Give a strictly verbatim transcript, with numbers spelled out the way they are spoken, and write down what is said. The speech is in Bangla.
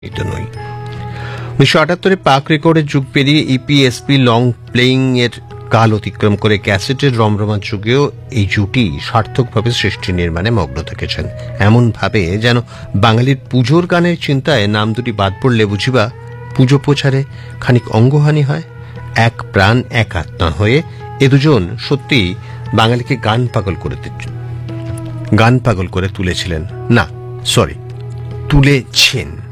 নই। উনিশশো আটাত্তরে পাক রেকর্ডের যুগ পেরিয়ে ইপিএসপি লং প্লেয়িং এর কাল অতিক্রম করে ক্যাসেটের রমরমা যুগেও এই জুটি সার্থকভাবে সৃষ্টি নির্মাণে মগ্ন থেকেছেন, এমন ভাবে যেন বাঙালির পুজোর গানের চিন্তায় নাম দুটি বাদ পড়লে বুঝিবা পুজো প্রচারে খানিক অঙ্গহানি হয়। এক প্রাণ এক আত্মা হয়ে এ দুজন সত্যি বাঙালিকে গান পাগল করে গান পাগল করে তুলেছিলেন, না সরি তুলেছেন।